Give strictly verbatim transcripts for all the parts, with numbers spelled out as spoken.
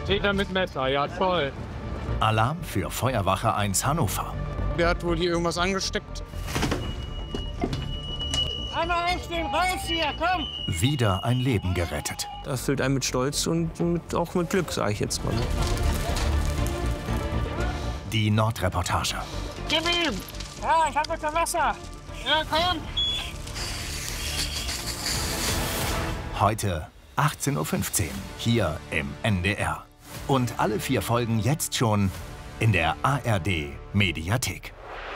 Täter mit Messer, ja toll. Alarm für Feuerwache eins Hannover. Der hat wohl hier irgendwas angesteckt. Einmal einstehen, raus hier, komm! Wieder ein Leben gerettet. Das füllt einen mit Stolz und mit, auch mit Glück, sage ich jetzt mal. Die Nordreportage. Gib ihm! Ja, ich hab bitte Wasser. Ja, komm! Heute achtzehn Uhr fünfzehn, hier im N D R. Und alle vier Folgen jetzt schon in der A R D-Mediathek.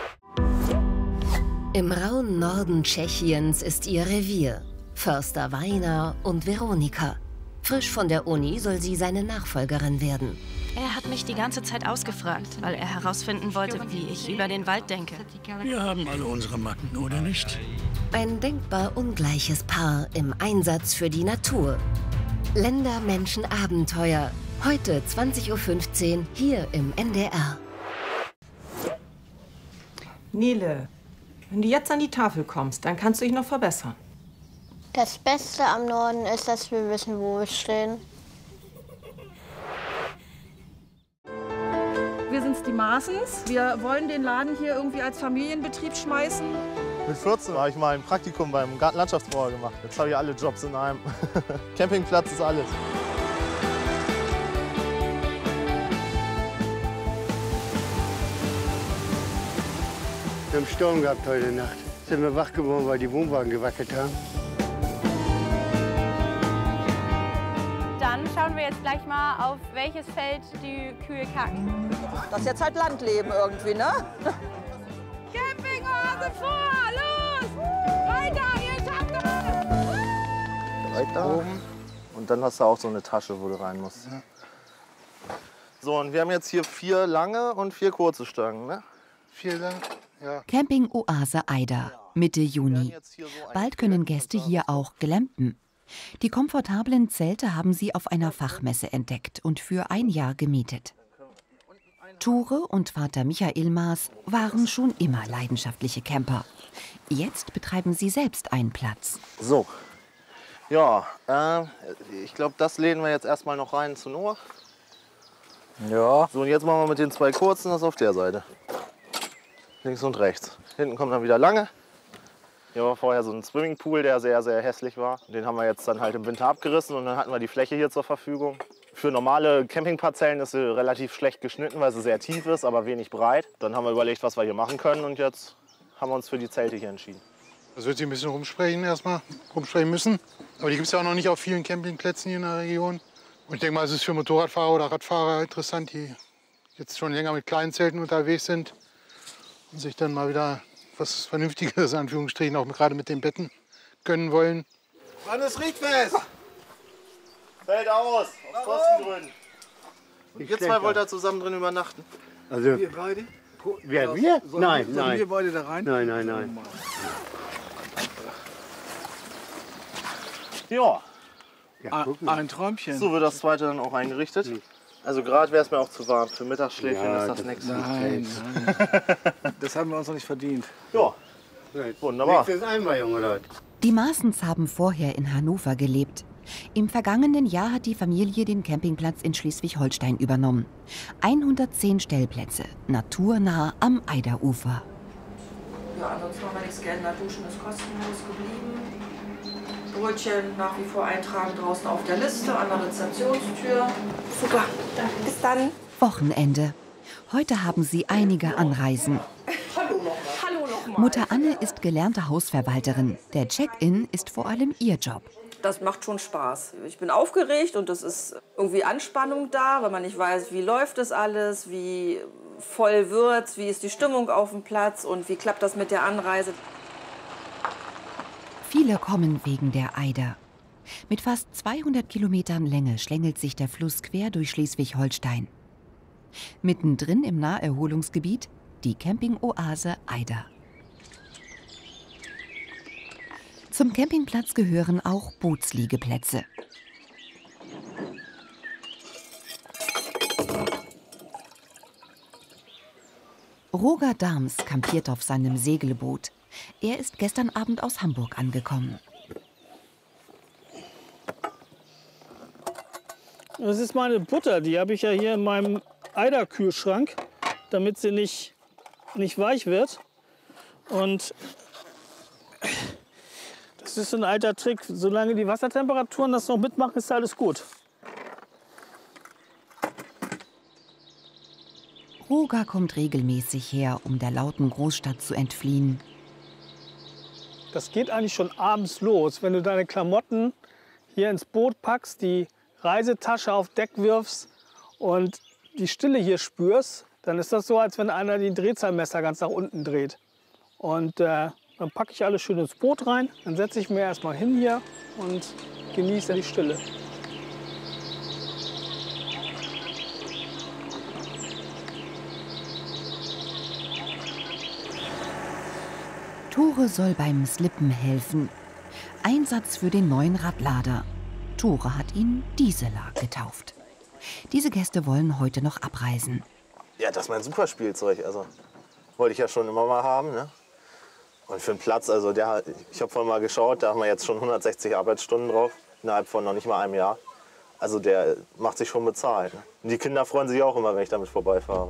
Im rauen Norden Tschechiens ist ihr Revier. Förster Weiner und Veronika. Frisch von der Uni soll sie seine Nachfolgerin werden. Er hat mich die ganze Zeit ausgefragt, weil er herausfinden wollte, wie ich über den Wald denke. Wir haben alle unsere Macken, oder nicht? Ein denkbar ungleiches Paar im Einsatz für die Natur. Länder, Menschen, Abenteuer. Heute zwanzig Uhr fünfzehn hier im N D R. Nele, wenn du jetzt an die Tafel kommst, dann kannst du dich noch verbessern. Das Beste am Norden ist, dass wir wissen, wo wir stehen. Wir sind's die Maaßens. Wir wollen den Laden hier irgendwie als Familienbetrieb schmeißen. Mit vierzehn habe ich mal ein Praktikum beim Gartenlandschaftsbauer gemacht. Jetzt habe ich alle Jobs in einem. Campingplatz ist alles. Wir haben Sturm gehabt heute Nacht. Sind wir wach geworden, weil die Wohnwagen gewackelt haben. Dann schauen wir jetzt gleich mal, auf welches Feld die Kühe kacken. Das ist jetzt halt Landleben irgendwie, ne? Campinghose vor, los! Weiter, ihr schafft es! Weiter oben. Und dann hast du auch so eine Tasche, wo du rein musst. Ja. So, und wir haben jetzt hier vier lange und vier kurze Stangen, ne? Vier lange. Ja. Camping-Oase Eider, Mitte Juni. Bald können Gäste hier auch glampen. Die komfortablen Zelte haben sie auf einer Fachmesse entdeckt und für ein Jahr gemietet. Ture und Vater Michael Maas waren schon immer leidenschaftliche Camper. Jetzt betreiben sie selbst einen Platz. So, ja, äh, ich glaube, das lehnen wir jetzt erstmal noch rein zu Noah. Ja. So, und jetzt machen wir mit den zwei kurzen das auf der Seite. Links und rechts. Hinten kommt dann wieder lange. Hier war vorher so ein Swimmingpool, der sehr, sehr hässlich war. Den haben wir jetzt dann halt im Winter abgerissen und dann hatten wir die Fläche hier zur Verfügung. Für normale Campingparzellen ist sie relativ schlecht geschnitten, weil sie sehr tief ist, aber wenig breit. Dann haben wir überlegt, was wir hier machen können und jetzt haben wir uns für die Zelte hier entschieden. Das wird sich ein bisschen rumsprechen erstmal, rumsprechen müssen. Aber die gibt es ja auch noch nicht auf vielen Campingplätzen hier in der Region. Und ich denke mal, es ist für Motorradfahrer oder Radfahrer interessant, die jetzt schon länger mit kleinen Zelten unterwegs sind und sich dann mal wieder was Vernünftiges, in Anführungsstrichen, auch gerade mit den Betten gönnen wollen. Wann ist Richtfest? Fällt aus, aus Kostengründen. Ihr zwei wollt da zusammen drin übernachten? Also, wir beide? Wer, wir? Sollen, nein, sollen nein. wir beide da rein? Nein, nein, nein. Ja. ja ein Träumchen. So wird das zweite dann auch eingerichtet. Hm. Also gerade wäre es mir auch zu warm. Für Mittagsschläfchen ja, ist das, das nichts. Nein, nein. Das haben wir uns noch nicht verdient. Ja, wunderbar. Einmal, junge Leute. Die Maaßens haben vorher in Hannover gelebt. Im vergangenen Jahr hat die Familie den Campingplatz in Schleswig-Holstein übernommen. hundertzehn Stellplätze, naturnah am Eiderufer. Ja, ansonsten haben wir nichts geändert. Duschen ist kostenlos geblieben. Brötchen nach wie vor eintragen draußen auf der Liste an der Rezeptionstür. Super, bis dann. Wochenende. Heute haben sie einige Anreisen. Hallo nochmal. Hallo nochmal. Mutter Anne ist gelernte Hausverwalterin. Der Check-in ist vor allem ihr Job. Das macht schon Spaß. Ich bin aufgeregt und es ist irgendwie Anspannung da, weil man nicht weiß, wie läuft das alles, wie voll wird's, wie ist die Stimmung auf dem Platz und wie klappt das mit der Anreise. Viele kommen wegen der Eider. Mit fast zweihundert Kilometern Länge schlängelt sich der Fluss quer durch Schleswig-Holstein. Mittendrin im Naherholungsgebiet die Camping-Oase Eider. Zum Campingplatz gehören auch Bootsliegeplätze. Roger Darms kampiert auf seinem Segelboot. Er ist gestern Abend aus Hamburg angekommen. Das ist meine Butter, die habe ich ja hier in meinem Eiderkühlschrank, damit sie nicht, nicht weich wird. Und das ist ein alter Trick. Solange die Wassertemperaturen das noch mitmachen, ist alles gut. Roger kommt regelmäßig her, um der lauten Großstadt zu entfliehen. Das geht eigentlich schon abends los, wenn du deine Klamotten hier ins Boot packst, die Reisetasche auf Deck wirfst und die Stille hier spürst, dann ist das so, als wenn einer die Drehzahlmesser ganz nach unten dreht. Und äh, dann packe ich alles schön ins Boot rein, dann setze ich mir erstmal hin hier und genieße die Stille. Tore soll beim Slippen helfen. Einsatz für den neuen Radlader. Tore hat ihn Diesela getauft. Diese Gäste wollen heute noch abreisen. Ja, das ist mein Superspielzeug. Also, wollte ich ja schon immer mal haben. Ne? Und für den Platz, also der, ich habe vorhin mal geschaut, da haben wir jetzt schon hundertsechzig Arbeitsstunden drauf, innerhalb von noch nicht mal einem Jahr. Also der macht sich schon bezahlt. Ne? Und die Kinder freuen sich auch immer, wenn ich damit vorbeifahre.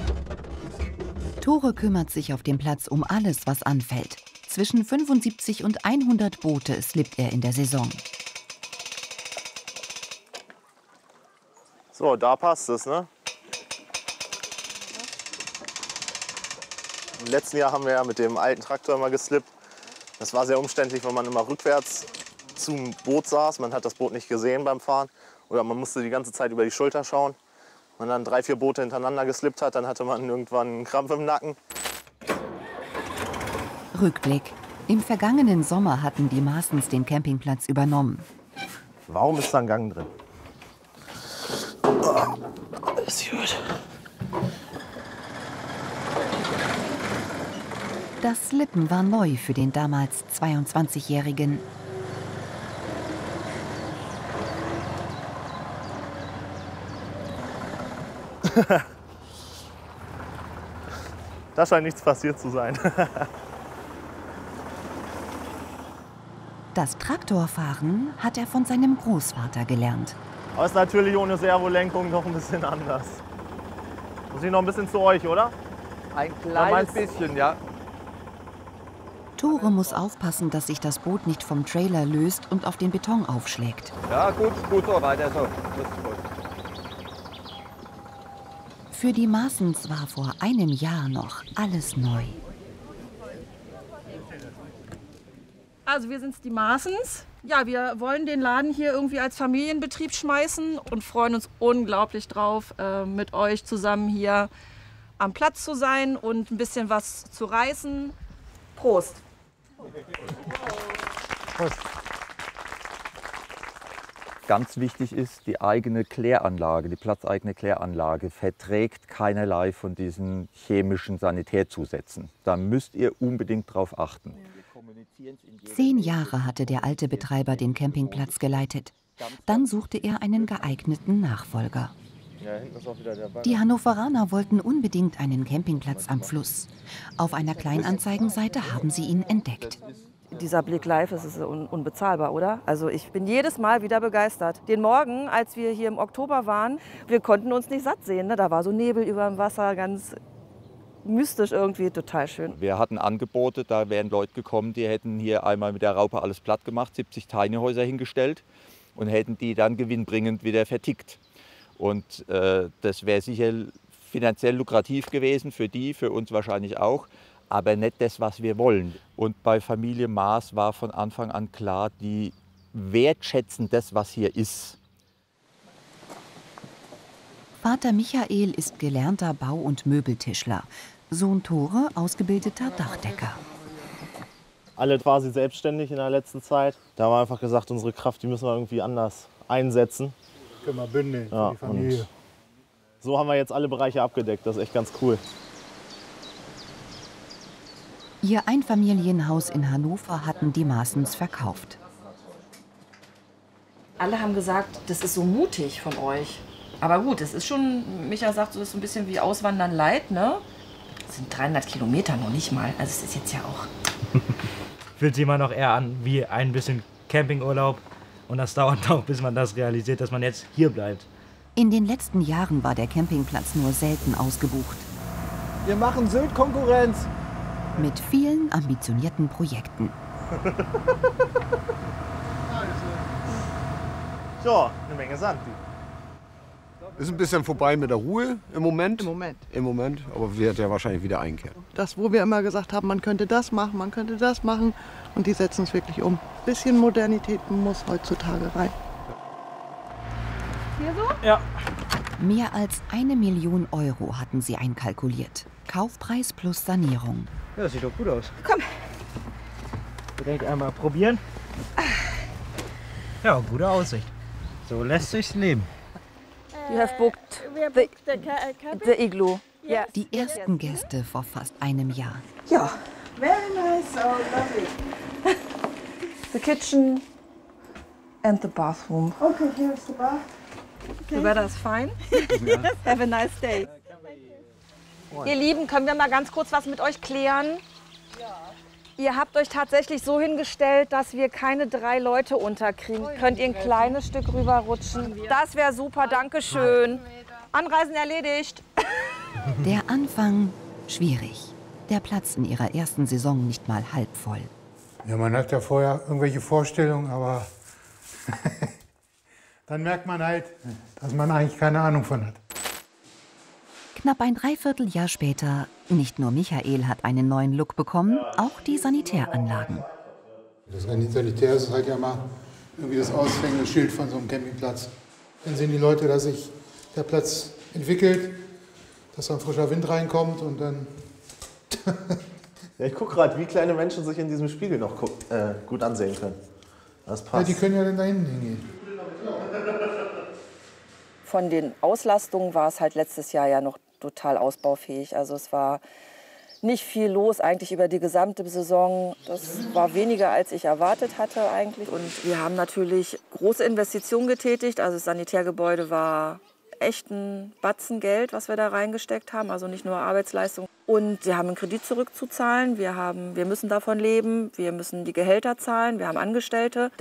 Tore kümmert sich auf dem Platz um alles, was anfällt. Zwischen fünfundsiebzig und hundert Boote slippt er in der Saison. So, da passt es, ne? Im letzten Jahr haben wir ja mit dem alten Traktor mal geslippt. Das war sehr umständlich, weil man immer rückwärts zum Boot saß. Man hat das Boot nicht gesehen beim Fahren. Oder man musste die ganze Zeit über die Schulter schauen. Wenn man dann drei, vier Boote hintereinander geslippt hat, dann hatte man irgendwann einen Krampf im Nacken. Rückblick. Im vergangenen Sommer hatten die Maaßens den Campingplatz übernommen. Warum ist da ein Gang drin? Oh, ist gut. Das Slippen war neu für den damals zweiundzwanzigjährigen. Da scheint nichts passiert zu sein. Das Traktorfahren hat er von seinem Großvater gelernt. Aber ist natürlich ohne Servolenkung noch ein bisschen anders. Muss ich noch ein bisschen zu euch, oder? Ein kleines bisschen, ja. Tore muss aufpassen, dass sich das Boot nicht vom Trailer löst und auf den Beton aufschlägt. Ja, gut, gut so, weiter so. Das ist gut. Für die Maaßens war vor einem Jahr noch alles neu. Also wir sind's, die Maaßens. Ja, wir wollen den Laden hier irgendwie als Familienbetrieb schmeißen und freuen uns unglaublich drauf, äh, mit euch zusammen hier am Platz zu sein und ein bisschen was zu reißen. Prost! Prost. Ganz wichtig ist, die eigene Kläranlage, die platzeigene Kläranlage verträgt keinerlei von diesen chemischen Sanitärzusätzen. Da müsst ihr unbedingt drauf achten. Zehn Jahre hatte der alte Betreiber den Campingplatz geleitet. Dann suchte er einen geeigneten Nachfolger. Die Hannoveraner wollten unbedingt einen Campingplatz am Fluss. Auf einer Kleinanzeigenseite haben sie ihn entdeckt. Dieser Blick live ist, ist un unbezahlbar, oder? Also ich bin jedes Mal wieder begeistert. Den Morgen, als wir hier im Oktober waren, wir konnten uns nicht satt sehen. Ne? Da war so Nebel über dem Wasser, ganz mystisch irgendwie, total schön. Wir hatten Angebote, da wären Leute gekommen, die hätten hier einmal mit der Raupe alles platt gemacht, siebzig Tiny Häuser hingestellt und hätten die dann gewinnbringend wieder vertickt. Und äh, das wäre sicher finanziell lukrativ gewesen für die, für uns wahrscheinlich auch, aber nicht das, was wir wollen. Und bei Familie Maaß war von Anfang an klar, die wertschätzen das, was hier ist. Vater Michael ist gelernter Bau- und Möbeltischler. Sohn Tore, ausgebildeter Dachdecker. Alle quasi selbstständig in der letzten Zeit. Da haben wir einfach gesagt, unsere Kraft, die müssen wir irgendwie anders einsetzen. Können wir bündeln ja, für die Familie. So haben wir jetzt alle Bereiche abgedeckt. Das ist echt ganz cool. Ihr Einfamilienhaus in Hannover hatten die Maaßens verkauft. Alle haben gesagt, das ist so mutig von euch. Aber gut, es ist schon, Micha sagt, so ist so ein bisschen wie Auswandern light, ne? Das sind dreihundert Kilometer noch nicht mal. Also es ist jetzt ja auch... Fühlt sich immer noch eher an wie ein bisschen Campingurlaub Und das dauert auch, bis man das realisiert, dass man jetzt hier bleibt. In den letzten Jahren war der Campingplatz nur selten ausgebucht. Wir machen Sylt-Konkurrenz. Mit vielen ambitionierten Projekten. Ja, eine Menge Sand. Ist ein bisschen vorbei mit der Ruhe im Moment. Im Moment. Im Moment, aber wird ja wahrscheinlich wieder einkehren. Das, wo wir immer gesagt haben, man könnte das machen, man könnte das machen. Und die setzen es wirklich um. Ein bisschen Modernität muss heutzutage rein. Hier so? Ja. Mehr als eine Million Euro hatten sie einkalkuliert. Kaufpreis plus Sanierung. Ja, das sieht doch gut aus. Komm. Direkt einmal probieren. Ja, gute Aussicht. So lässt sich's leben. You have booked the, the igloo. Yeah. Die ersten Gäste vor fast einem Jahr. Ja. Very nice, so lovely. The kitchen and the bathroom. Okay, here's the bath. The weather is fine. Have a nice day. Ihr Lieben, können wir mal ganz kurz was mit euch klären? Ihr habt euch tatsächlich so hingestellt, dass wir keine drei Leute unterkriegen. Könnt ihr ein kleines Stück rüberrutschen? Das wäre super, danke schön. Anreisen erledigt. Der Anfang schwierig. Der Platz in ihrer ersten Saison nicht mal halb voll. Ja, man hat ja vorher irgendwelche Vorstellungen, aber dann merkt man halt, dass man eigentlich keine Ahnung von hat. Knapp ein Dreivierteljahr später, nicht nur Michael hat einen neuen Look bekommen, auch die Sanitäranlagen. Das Sanitär ist halt ja mal irgendwie das aushängende Schild von so einem Campingplatz. Dann sehen die Leute, dass sich der Platz entwickelt, dass da ein frischer Wind reinkommt und dann... Ja, ich gucke gerade, wie kleine Menschen sich in diesem Spiegel noch äh, gut ansehen können. Das passt. Ja, die können ja dann da hinten hingehen. Von den Auslastungen war es halt letztes Jahr ja noch total ausbaufähig. Also es war nicht viel los eigentlich über die gesamte Saison. Das war weniger, als ich erwartet hatte eigentlich. Und wir haben natürlich große Investitionen getätigt. Also das Sanitärgebäude war echt ein Batzen Geld, was wir da reingesteckt haben. Also nicht nur Arbeitsleistung. Und wir haben einen Kredit zurückzuzahlen. Wir, haben, wir müssen davon leben. Wir müssen die Gehälter zahlen. Wir haben Angestellte.